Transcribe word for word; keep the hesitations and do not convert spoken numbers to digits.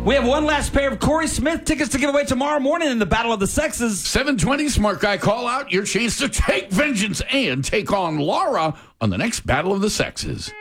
We have one last pair of Corey Smith tickets to give away tomorrow morning in the Battle of the Sexes. seven twenty, Smart Guy Call Out. Your chance to take vengeance and take on Laura on the next Battle of the Sexes.